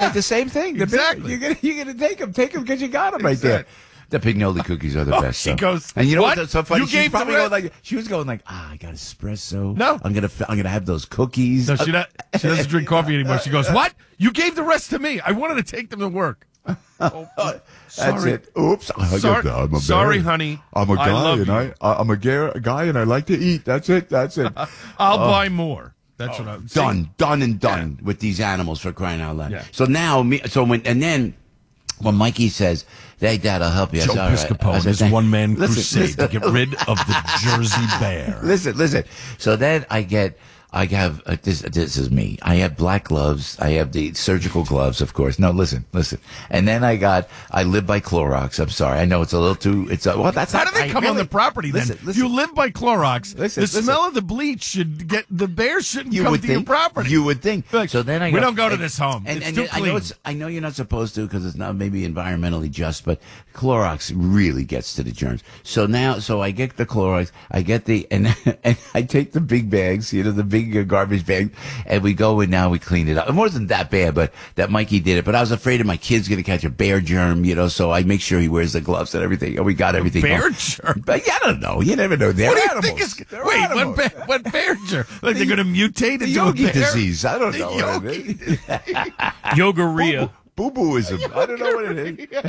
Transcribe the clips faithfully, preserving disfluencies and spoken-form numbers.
like the same thing. The exactly. Big, you're gonna you're gonna take them, take them because you got them right there. The Pignoli cookies are the oh, best. She though. goes, and you know what? what's so funny? You She's gave probably the going like she was going like, ah, I got espresso. No, I'm gonna I'm gonna have those cookies. No, she not. She doesn't drink coffee anymore. She goes, what? You gave the rest to me. I wanted to take them to work. Oh, That's sorry. it. Oops. I Sorry, got I'm a sorry bear. honey. I'm a guy I love and you. I I'm a ga- guy and I like to eat. That's it. That's it. I'll Oh. buy more. That's Oh, what I'm done, done, and done yeah. with these animals for crying out loud. Yeah. So now, me, so when and then when Mikey says, "Hey, Dad, I'll help you," Joe I said, Piscopo right. and his one-man crusade listen. to get rid of the Jersey Bear. Listen, listen. So then I get. I have uh, this. This is me. I have black gloves. I have the surgical gloves, of course. No, listen, listen. And then I got. I live by Clorox. I'm sorry. I know it's a little too. It's a, well. That's how not, do they I come really, on the property then? Listen, listen. You live by Clorox. Listen, the listen. smell of the bleach should get the bear shouldn't you come would to think, your property. You would think. Like, so then I we go, don't go to and, this home. And, it's and, too and clean. I know it's. I know you're not supposed to because it's not maybe environmentally just, but Clorox really gets to the germs. So now, so I get the Clorox. I get the and and I take the big bags, you know, the big uh, garbage bag, and we go and now we clean it up. It wasn't that bad, but that Mikey did it. But I was afraid of my kid's going to catch a bear germ, you know. So I make sure he wears the gloves and everything. And we got everything. Bear home. germ. But yeah, I don't know. You never know. They're what do you animals. think is? They're Wait, animals. what bear? What bear germ? Like they're going to mutate The into a yogi bear? disease. I don't The know what it is. Yogoria. Boo booism. I don't know what it is.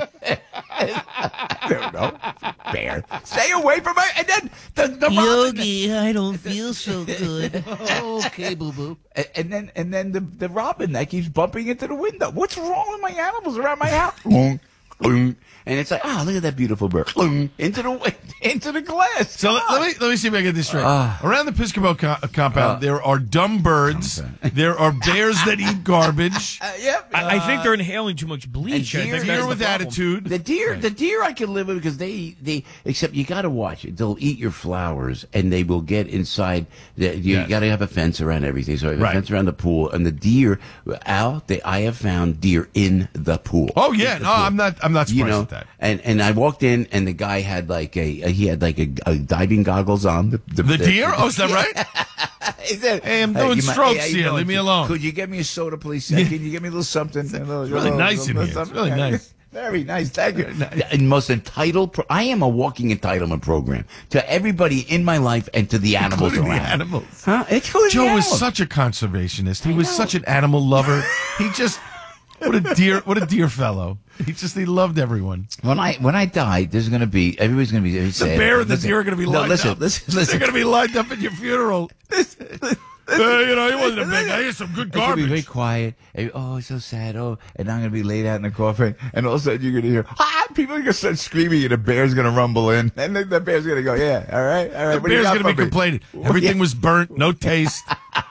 I don't know. Bear. Stay away from my. And then the, the Yogi, I don't feel so good. Okay, boo boo. And, and then and then the the robin that keeps bumping into the window. What's wrong with my animals around my house? And it's like, ah, oh, look at that beautiful bird. Into the into the glass. So let, let me let me see if I get this straight. Uh, Around the Piscopo co- compound, uh, there are dumb birds. There are bears that eat garbage. Uh, yep. I, I think they're inhaling too much bleach. And I deer- think Deer that's with the problem. attitude. The deer, Right. the deer, I can live with because they, they. Except you got to watch it. They'll eat your flowers, and they will get inside. The, you Yes. got to have a fence around everything. So I have Right. a fence around the pool, and the deer. Al, they, I have found deer in the pool. Oh yeah, In the no, pool. I'm not. I'm not surprised You know, at that. and and I walked in, and the guy had like a, a he had like a, a diving goggles on. The, The deer? Oh, is that right? He said, Hey, I'm doing you might- strokes hey, how you here. doing? Leave me alone. Could you get me a soda, please? Can you get me a little something? It's really nice in here. It's really nice. Very nice. Thank you. nice. The most entitled. Pro- I am a walking entitlement program to everybody in my life and to the animals Including around. the animals. Huh? Including Joe the was animals. such a conservationist. He I was know. such an animal lover. He just what a dear what a dear fellow. He just he loved everyone. When I when I die, there's going to be everybody's going to be The sad. bear and the Listen, deer are going to be no, lined listen, up. Listen, listen, They're going to be lined up at your funeral. Uh, you know, he wasn't a big guy. He had some good It's gonna be very garbage. quiet. And, oh, it's so sad. Oh, and I'm gonna be laid out in the coffin, and all of a sudden you're gonna hear, ah! People are gonna start screaming, and the bear's gonna rumble in, and then the bear's gonna go, yeah, all right, all right. The what do you bear's got going to be for me? complaining. Everything Yeah. was burnt, no taste.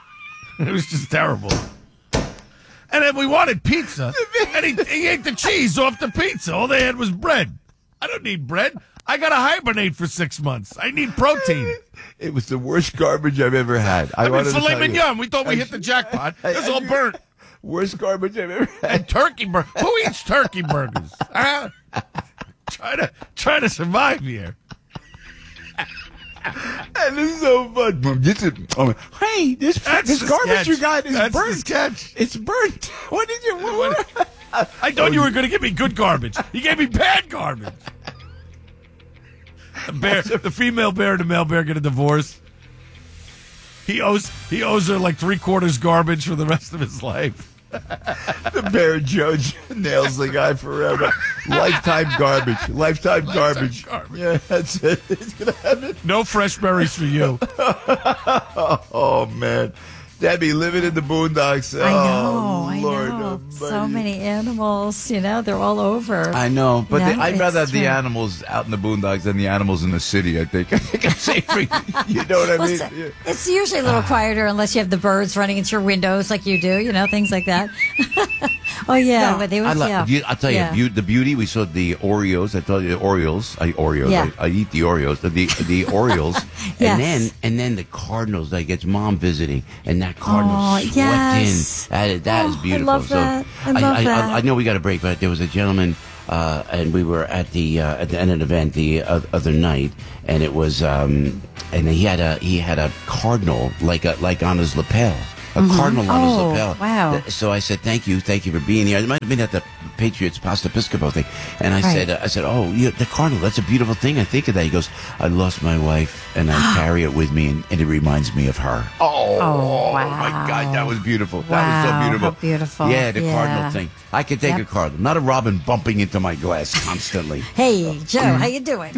It was just terrible. And then we wanted pizza, and he, he ate the cheese off the pizza. All they had was bread. I don't need bread. I got to hibernate for six months. I need protein. It was the worst garbage I've ever had. I, I mean, wanted to filet tell you. mignon. We thought we hit the jackpot. It was all burnt. Worst garbage I've ever had. And turkey burger. Who eats turkey burgers? Huh? Try to try to survive here. And it's so fun. This is, oh, hey, this That's this the garbage sketch. you got is That's the burnt. sketch. It's burnt. What did you? What, I thought you were going to give me good garbage. You gave me bad garbage. The bear, the female bear and the male bear get a divorce. He owes he owes her like three quarters garbage for the rest of his life. The bear judge nails the guy forever. Lifetime garbage. Lifetime, Lifetime garbage. garbage. Yeah, that's it. He's gonna have it. No fresh berries for you. Oh man, Debbie living in the boondocks. I know, oh, I Lord know. So almighty. many animals, you know, they're all over. I know, but No, the, I'd rather have it's the true. animals out in the boondocks than the animals in the city. I think. I think I'm safer. You know what I Well, mean? it's, Yeah. it's usually a little quieter unless you have the birds running into your windows like you do, you know, things like that. Oh, yeah, but they I would, like, yeah. you- I'll tell you, Yeah. beau- the beauty. We saw the Oreos. I told you the Oreos. I Oreos. Yeah. I, I eat the Oreos. The the, the Orioles. Yes. And then and then the Cardinals. Like it's mom visiting, and that Cardinal Oh, swept yes. in. That, is- that is Oh, I beautiful. love so that. I love I, that. I know we got a break, but there was a gentleman. Uh, and we were at the uh, at the end of the event the uh, other night, and it was um, and he had a he had a cardinal like a like on his lapel. A a cardinal on his Oh, lapel. wow. So I said, thank you, thank you for being here. It might have been at the Patriots Pasta Episcopo thing. And I Right. said, uh, I said, oh, you, the cardinal, that's a beautiful thing. I think of that. He goes, I lost my wife and I carry it with me and, and it reminds me of her. Oh, Oh, my wow. God, that was beautiful. That Wow, was so beautiful. how beautiful. Yeah, the Yeah. cardinal thing. I could take Yep. a cardinal, not a robin bumping into my glass constantly. Hey, Joe, how you doing?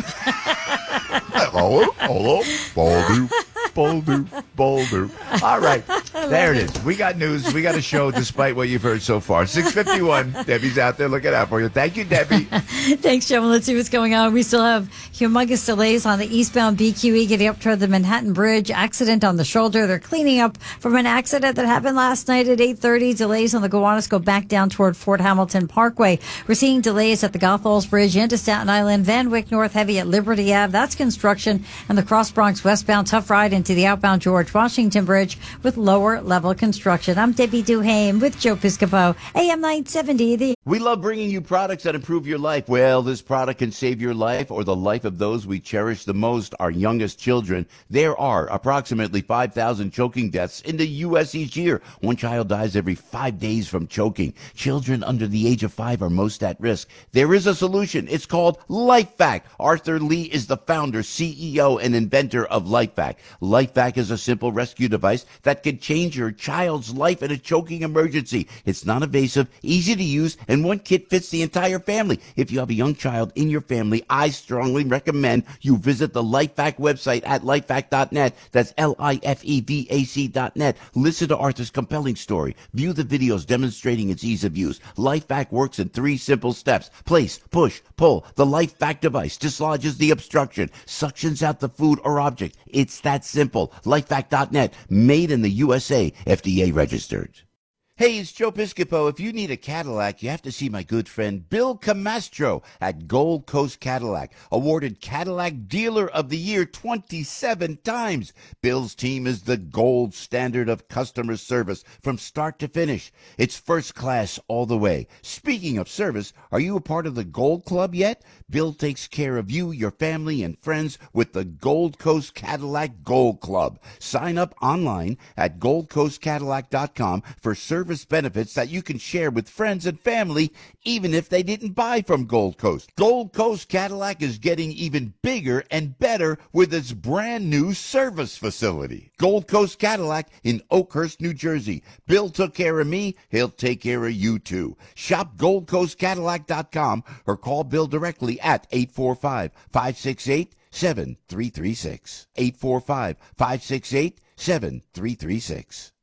Hello, hello, Boulder, Boulder, Boulder. All right, there it is. We got news. We got a show despite what you've heard so far. six fifty-one. Debbie's out there looking out for you. Thank you, Debbie. Thanks, Joe. Let's see what's going on. We still have humongous delays on the eastbound B Q E getting up toward the Manhattan Bridge. Accident on the shoulder. They're cleaning up from an accident that happened last night at eight thirty. Delays on the Gowanus go back down toward Fort Hamilton Parkway. We're seeing delays at the Goethals Bridge into Staten Island. Van Wyck North heavy at Liberty Ave. That's construction. And the Cross Bronx westbound tough ride into the outbound George Washington Bridge with lower level construction. I'm Debbie Duhame with Joe Piscopo, A M nine seventy. The We love bringing you products that improve your life. Well, this product can save your life or the life of those we cherish the most, our youngest children. There are approximately five thousand choking deaths in the U S each year. One child dies every five days from choking. Children under the age of five are most at risk. There is a solution. It's called LifeVac. Arthur Lee is the founder, C E O, and inventor of LifeVac. LifeVac is a simple rescue device that can change your child's life in a choking emergency. It's non-invasive, easy to use, and one kit fits the entire family. If you have a young child in your family, I strongly recommend you visit the LifeVac website at lifevac dot net. That's L I F E V A C dot net. Listen to Arthur's compelling story. View the videos demonstrating its ease of use. LifeVac works in three simple steps. Place, push, pull. The LifeVac device dislodges the obstruction, suctions out the food or object. It's that simple. lifevac dot net. Made in the U S A. F D A registered. Hey, it's Joe Piscopo. If you need a Cadillac, you have to see my good friend Bill Camastro at Gold Coast Cadillac, awarded Cadillac Dealer of the Year twenty-seven times. Bill's team is the gold standard of customer service from start to finish. It's first class all the way. Speaking of service, are you a part of the Gold Club yet? Bill takes care of you, your family, and friends with the Gold Coast Cadillac Gold Club. Sign up online at gold coast cadillac dot com for service benefits that you can share with friends and family, even if they didn't buy from Gold Coast. Gold Coast Cadillac is getting even bigger and better with its brand new service facility. Gold Coast Cadillac in Oakhurst, New Jersey. Bill took care of me. He'll take care of you too. Shop gold coast cadillac dot com or call Bill directly at eight four five, five six eight, seven three three six. eight four five, five six eight, seven three three six.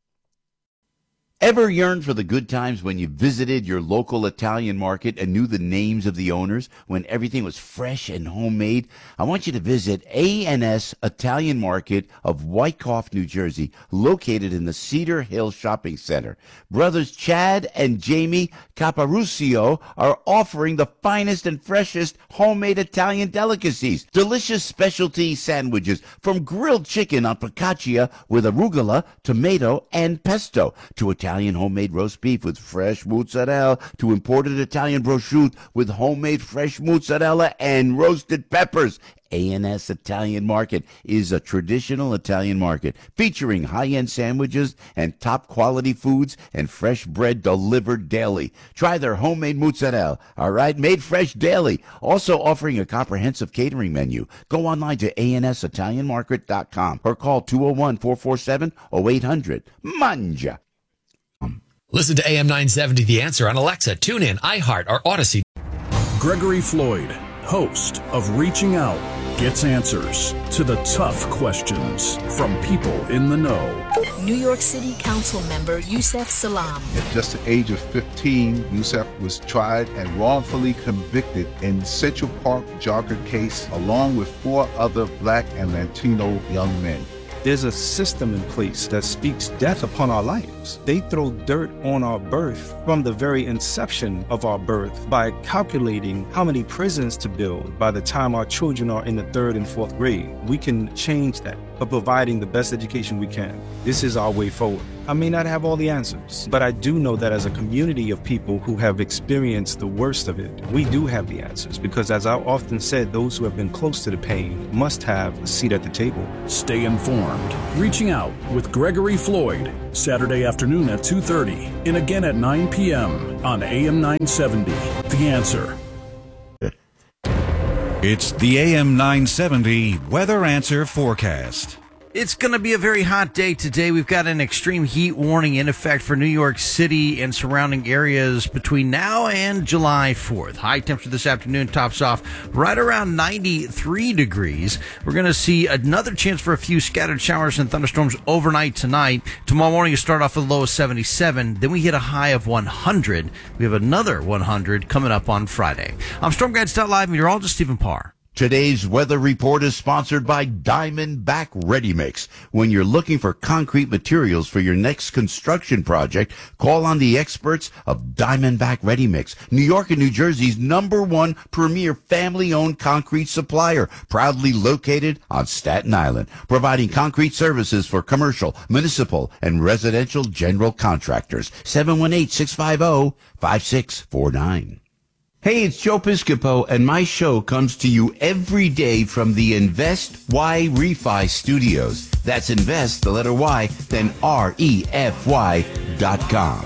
Ever yearned for the good times when you visited your local Italian market and knew the names of the owners, when everything was fresh and homemade? I want you to visit A and S Italian Market of Wyckoff, New Jersey, located in the Cedar Hill Shopping Center. Brothers Chad and Jamie Caparucio are offering the finest and freshest homemade Italian delicacies. Delicious specialty sandwiches, from grilled chicken on focaccia with arugula, tomato, and pesto, to Italian Italian homemade roast beef with fresh mozzarella, to imported Italian prosciutto with homemade fresh mozzarella and roasted peppers. A and S Italian Market is a traditional Italian market featuring high-end sandwiches and top-quality foods and fresh bread delivered daily. Try their homemade mozzarella, all right, made fresh daily. Also offering a comprehensive catering menu. Go online to A N S Italian Market dot com or call two oh one, four four seven, oh eight hundred. Manja. Listen to A M nine seventy The Answer on Alexa, TuneIn, iHeart, or Odyssey. Gregory Floyd, host of Reaching Out, gets answers to the tough questions from people in the know. New York City Council member Yusef Salaam. At just the age of fifteen, Yusef was tried and wrongfully convicted in Central Park jogger case, along with four other black and Latino young men. There's a system in place that speaks death upon our lives. themselves. They throw dirt on our birth from the very inception of our birth by calculating how many prisons to build by the time our children are in the third and fourth grade. We can change that by providing the best education we can. This is our way forward. I may not have all the answers, but I do know that as a community of people who have experienced the worst of it, we do have the answers, because as I often said, those who have been close to the pain must have a seat at the table. Stay informed. Reaching Out with Gregory Floyd, Saturday afternoon at two thirty and again at nine p.m. on A M nine seventy. The Answer. It's the A M nine seventy Weather Answer Forecast. It's going to be a very hot day today. We've got an extreme heat warning in effect for New York City and surrounding areas between now and July fourth. High temperature this afternoon tops off right around ninety-three degrees. We're going to see another chance for a few scattered showers and thunderstorms overnight tonight. Tomorrow morning, you start off with a low of seventy-seven. Then we hit a high of one hundred. We have another one hundred coming up on Friday. I'm Storm Guides Live meteorologist Stephen Parr. Today's weather report is sponsored by Diamondback Ready Mix. When you're looking for concrete materials for your next construction project, call on the experts of Diamondback Ready Mix, New York and New Jersey's number one premier family-owned concrete supplier, proudly located on Staten Island, providing concrete services for commercial, municipal, and residential general contractors. seven one eight, six five zero, five six four nine. Hey, it's Joe Piscopo, and my show comes to you every day from the Invest Y Refi Studios. That's Invest, the letter Y, then R E F Y dot com.